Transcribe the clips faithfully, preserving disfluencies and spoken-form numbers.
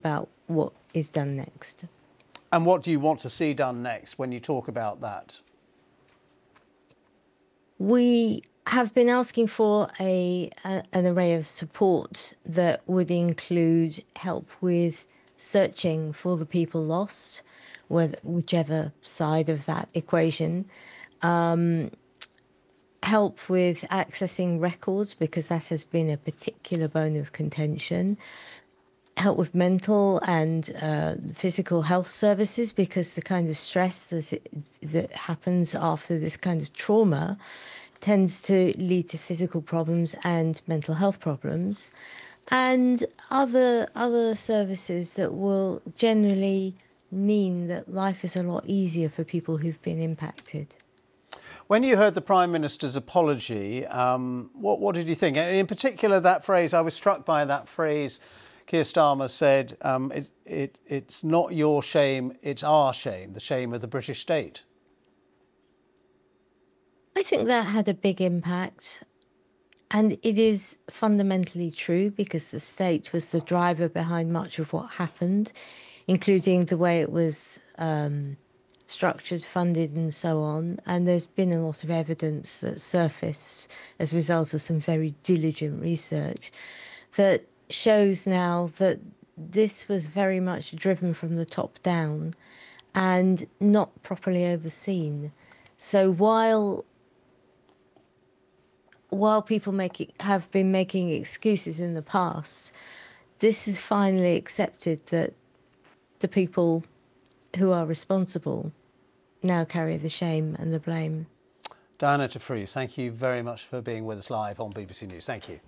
about what is done next. And what do you want to see done next when you talk about that? We have been asking for a, a an array of support that would include help with searching for the people lost, with whichever side of that equation, um, help with accessing records, because that has been a particular bone of contention, help with mental and uh, physical health services, because the kind of stress that it, that happens after this kind of trauma tends to lead to physical problems and mental health problems, and other other services that will generally mean that life is a lot easier for people who've been impacted. When you heard the Prime Minister's apology, um, what, what did you think? In particular, that phrase, I was struck by that phrase. Keir Starmer said, um, it, it, it's not your shame, it's our shame, the shame of the British state. I think that had a big impact. And it is fundamentally true, because the state was the driver behind much of what happened, including the way it was um, structured, funded and so on. And there's been a lot of evidence that surfaced as a result of some very diligent research that shows now that this was very much driven from the top down and not properly overseen. So while while people make, have been making excuses in the past, this is finally accepted that the people who are responsible now carry the shame and the blame. Diana de Vries, thank you very much for being with us live on B B C News. Thank you.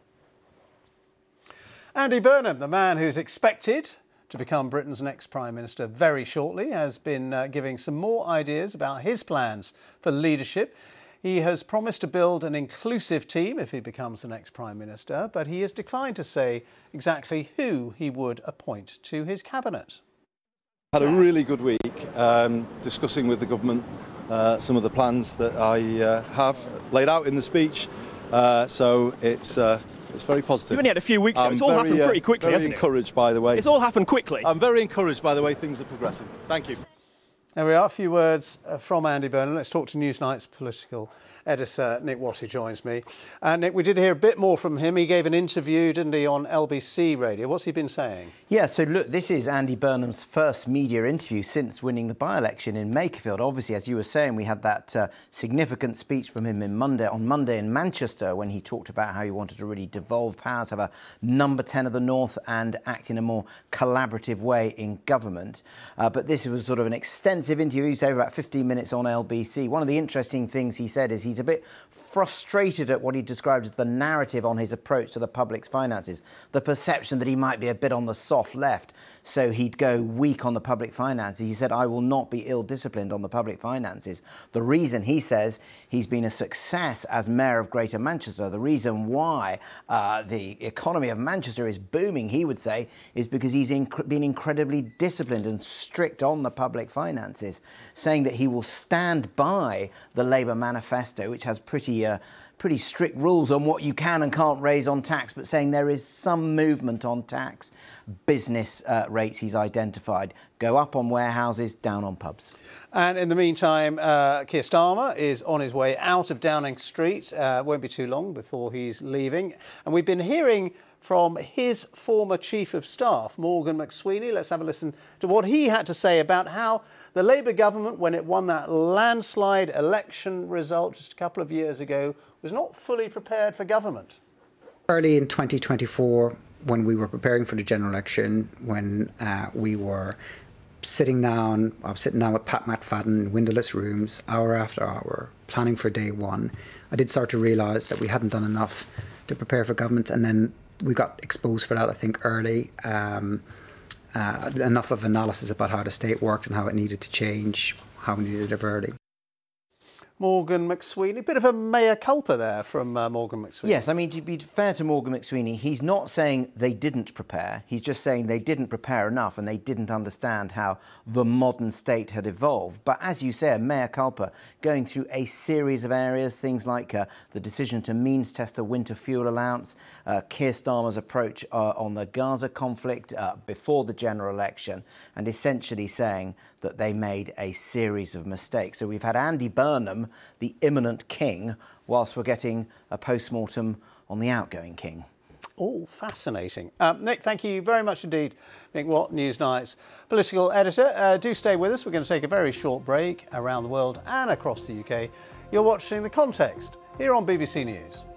Andy Burnham, the man who's expected to become Britain's next Prime Minister very shortly, has been uh, giving some more ideas about his plans for leadership. He has promised to build an inclusive team if he becomes the next Prime Minister, but he has declined to say exactly who he would appoint to his cabinet. Had a really good week um, discussing with the government uh, some of the plans that I uh, have laid out in the speech, uh, so it's uh, it's very positive. You've only had a few weeks, though. It's all very, happened pretty quickly, uh, very hasn't it? encouraged by the way. It's all happened quickly. I'm very encouraged by the way things are progressing. Thank you. There we are, a few words from Andy Burnham. Let's talk to Newsnight's political editor, Nick Watt, who joins me. And Nick, we did hear a bit more from him. He gave an interview, didn't he, on L B C radio. What's he been saying? Yeah, so look, this is Andy Burnham's first media interview since winning the by-election in Makerfield. Obviously, as you were saying, we had that uh, significant speech from him in Monday, on Monday in Manchester, when he talked about how he wanted to really devolve powers, have a number ten of the North and act in a more collaborative way in government. Uh, but this was sort of an extensive interview. He said about fifteen minutes on L B C. One of the interesting things he said is he's a bit frustrated at what he described as the narrative on his approach to the public's finances, the perception that he might be a bit on the soft left, so he'd go weak on the public finances. He said, I will not be ill-disciplined on the public finances. The reason, he says, he's been a success as Mayor of Greater Manchester, the reason why uh, the economy of Manchester is booming, he would say, is because he's inc- been incredibly disciplined and strict on the public finances, saying that he will stand by the Labour manifesto, which has pretty uh, pretty strict rules on what you can and can't raise on tax, but saying there is some movement on tax. Business uh, rates he's identified go up on warehouses, down on pubs. And in the meantime, uh, Keir Starmer is on his way out of Downing Street. Uh, won't be too long before he's leaving. And we've been hearing from his former Chief of Staff, Morgan McSweeney. Let's have a listen to what he had to say about how the Labour government, when it won that landslide election result just a couple of years ago, was not fully prepared for government. Early in twenty twenty-four, when we were preparing for the general election, when uh, we were sitting down, I was sitting down with Pat McFadden in windowless rooms, hour after hour, planning for day one, I did start to realise that we hadn't done enough to prepare for government, and then we got exposed for that, I think, early. Um, uh, enough of analysis about how the state worked and how it needed to change, how we needed it early. Morgan McSweeney. Bit of a mea culpa there from uh, Morgan McSweeney. Yes, I mean, to be fair to Morgan McSweeney, he's not saying they didn't prepare. He's just saying they didn't prepare enough and they didn't understand how the modern state had evolved. But as you say, a mea culpa, going through a series of areas, things like uh, the decision to means test a winter fuel allowance, uh, Keir Starmer's approach uh, on the Gaza conflict uh, before the general election, and essentially saying that they made a series of mistakes. So we've had Andy Burnham, the imminent king, whilst we're getting a post-mortem on the outgoing king. All fascinating. Um, Nick, thank you very much indeed. Nick Watt, Newsnight's political editor. Uh, do stay with us. We're going to take a very short break around the world and across the U K. You're watching The Context here on B B C News.